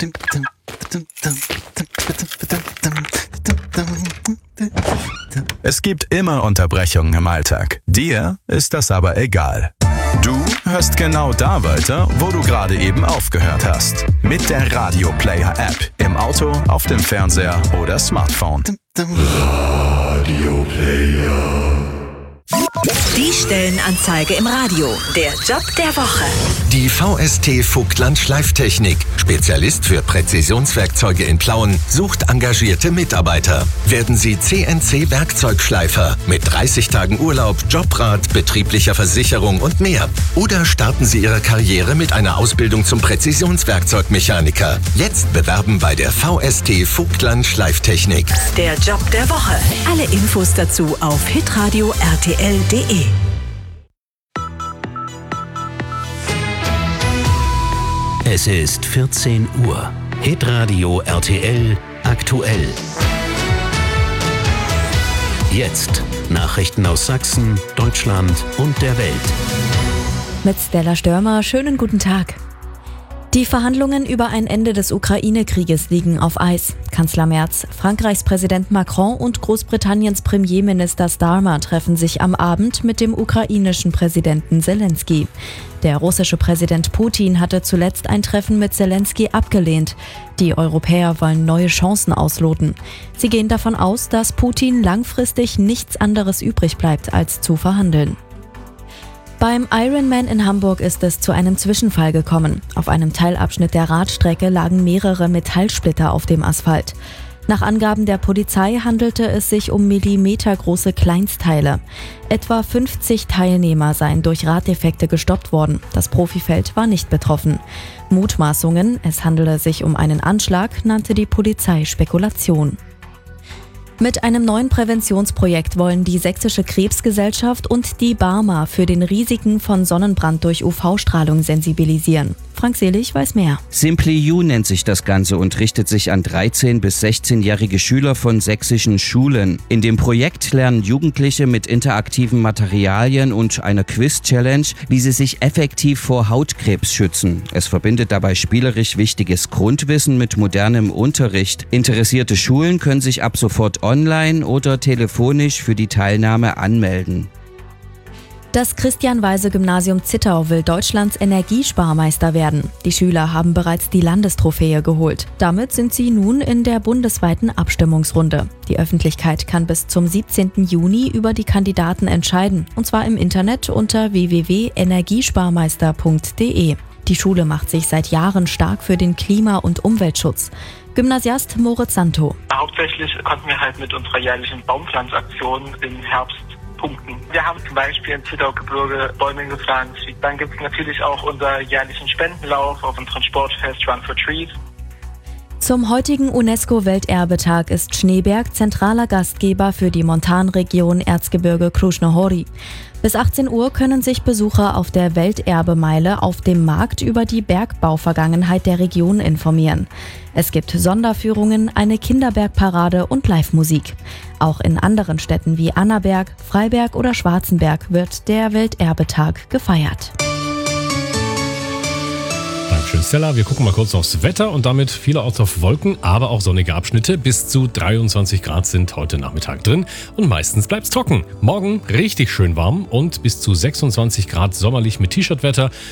Es gibt immer Unterbrechungen im Alltag. Dir ist das aber egal. Du hörst genau da weiter, wo du gerade eben aufgehört hast. Mit der Radio Player App. Im Auto, auf dem Fernseher oder Smartphone. Radio Player. Die Stellenanzeige im Radio. Der Job der Woche. Die VST Vogtland Schleiftechnik, Spezialist für Präzisionswerkzeuge in Plauen, sucht engagierte Mitarbeiter. Werden Sie CNC-Werkzeugschleifer mit 30 Tagen Urlaub, Jobrat, betrieblicher Versicherung und mehr. Oder starten Sie Ihre Karriere mit einer Ausbildung zum Präzisionswerkzeugmechaniker. Jetzt bewerben bei der VST Vogtland Schleiftechnik. Der Job der Woche. Alle Infos dazu auf hitradio rtl.de. Es ist 14 Uhr. Hitradio RTL aktuell. Jetzt Nachrichten aus Sachsen, Deutschland und der Welt. Mit Stella Störmer, schönen guten Tag. Die Verhandlungen über ein Ende des Ukraine-Krieges liegen auf Eis. Kanzler Merz, Frankreichs Präsident Macron und Großbritanniens Premierminister Starmer treffen sich am Abend mit dem ukrainischen Präsidenten Zelensky. Der russische Präsident Putin hatte zuletzt ein Treffen mit Zelensky abgelehnt. Die Europäer wollen neue Chancen ausloten. Sie gehen davon aus, dass Putin langfristig nichts anderes übrig bleibt, als zu verhandeln. Beim Ironman in Hamburg ist es zu einem Zwischenfall gekommen. Auf einem Teilabschnitt der Radstrecke lagen mehrere Metallsplitter auf dem Asphalt. Nach Angaben der Polizei handelte es sich um millimetergroße Kleinstteile. Etwa 50 Teilnehmer seien durch Raddefekte gestoppt worden. Das Profifeld war nicht betroffen. Mutmaßungen, es handele sich um einen Anschlag, nannte die Polizei Spekulation. Mit einem neuen Präventionsprojekt wollen die Sächsische Krebsgesellschaft und die BARMA für den Risiken von Sonnenbrand durch UV-Strahlung sensibilisieren. Frank Selig weiß mehr. Simply You nennt sich das Ganze und richtet sich an 13- bis 16-jährige Schüler von sächsischen Schulen. In dem Projekt lernen Jugendliche mit interaktiven Materialien und einer Quiz-Challenge, wie sie sich effektiv vor Hautkrebs schützen. Es verbindet dabei spielerisch wichtiges Grundwissen mit modernem Unterricht. Interessierte Schulen können sich ab sofort online oder telefonisch für die Teilnahme anmelden. Das Christian-Weise-Gymnasium Zittau will Deutschlands Energiesparmeister werden. Die Schüler haben bereits die Landestrophäe geholt. Damit sind sie nun in der bundesweiten Abstimmungsrunde. Die Öffentlichkeit kann bis zum 17. Juni über die Kandidaten entscheiden, und zwar im Internet unter www.energiesparmeister.de. Die Schule macht sich seit Jahren stark für den Klima- und Umweltschutz. Gymnasiast Moritz Santo. Hauptsächlich konnten wir halt mit unserer jährlichen Baumpflanzaktion im Herbst punkten. Wir haben zum Beispiel im Zittaugebirge Bäume gepflanzt. Dann gibt es natürlich auch unseren jährlichen Spendenlauf auf unserem Sportfest Run for Trees. Zum heutigen UNESCO-Welterbetag ist Schneeberg zentraler Gastgeber für die Montanregion Erzgebirge Krušnohoří. Bis 18 Uhr können sich Besucher auf der Welterbemeile auf dem Markt über die Bergbauvergangenheit der Region informieren. Es gibt Sonderführungen, eine Kinderbergparade und Live-Musik. Auch in anderen Städten wie Annaberg, Freiberg oder Schwarzenberg wird der Welterbetag gefeiert. Dankeschön, Stella. Wir gucken mal kurz aufs Wetter und damit vielerorts auf Wolken, aber auch sonnige Abschnitte. Bis zu 23 Grad sind heute Nachmittag drin und meistens bleibt's trocken. Morgen richtig schön warm und bis zu 26 Grad sommerlich mit T-Shirt-Wetter.